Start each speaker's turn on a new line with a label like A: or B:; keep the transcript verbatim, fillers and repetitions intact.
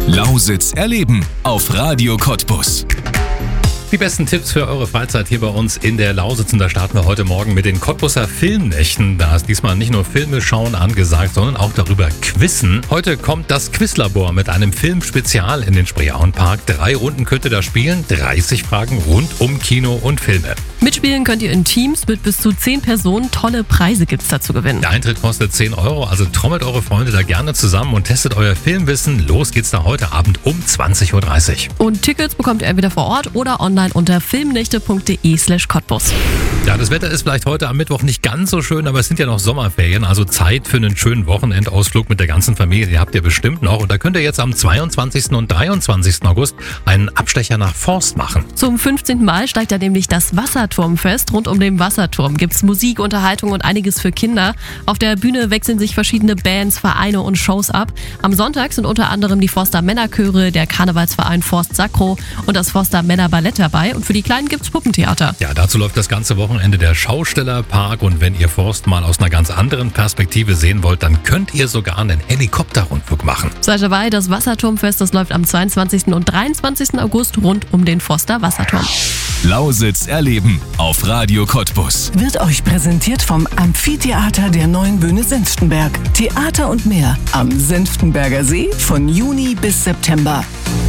A: Lausitz erleben auf Radio Cottbus.
B: Die besten Tipps für eure Freizeit hier bei uns in der Lausitz. Und da starten wir heute Morgen mit den Cottbuser Filmnächten. Da ist diesmal nicht nur Filme schauen angesagt, sondern auch darüber quizzen. Heute kommt das Quizlabor mit einem Filmspezial in den Spreeauenpark. Drei Runden könnt ihr da spielen, dreißig Fragen rund um Kino und Filme.
C: Mitspielen könnt ihr in Teams mit bis zu zehn Personen. Tolle Preise gibt's da zu gewinnen.
B: Der Eintritt kostet zehn Euro, also trommelt eure Freunde da gerne zusammen und testet euer Filmwissen. Los geht's da heute Abend um zwanzig Uhr dreißig.
C: Und Tickets bekommt ihr entweder vor Ort oder online unter filmnächte.de slash Cottbus.
B: Ja, das Wetter ist vielleicht heute am Mittwoch nicht ganz so schön, aber es sind ja noch Sommerferien, also Zeit für einen schönen Wochenendausflug mit der ganzen Familie. Den habt ihr bestimmt noch. Und da könnt ihr jetzt am zweiundzwanzigsten und dreiundzwanzigsten August einen Abstecher nach Forst machen.
C: Zum fünfzehnten Mal steigt da nämlich das Wasserturmfest. Rund um den Wasserturm gibt's Musik, Unterhaltung und einiges für Kinder. Auf der Bühne wechseln sich verschiedene Bands, Vereine und Shows ab. Am Sonntag sind unter anderem die Forster Männerchöre, der Karnevalsverein Forst Sakro und das Forster Männerballett dabei. Und für die Kleinen gibt's Puppentheater.
B: Ja, dazu läuft das ganze Wochenende der Schaustellerpark. Und wenn ihr Forst mal aus einer ganz anderen Perspektive sehen wollt, dann könnt ihr sogar einen Helikopterrundflug machen.
C: Seid dabei, das Wasserturmfest, das läuft am zweiundzwanzigsten und dreiundzwanzigsten August rund um den Forster Wasserturm.
A: Lausitz erleben auf Radio Cottbus.
D: Wird euch präsentiert vom Amphitheater der Neuen Bühne Senftenberg. Theater und mehr am Senftenberger See von Juni bis September.